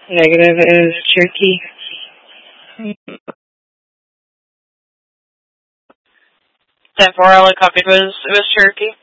Negative is Cherokee. 10-4, I only copied was Cherokee.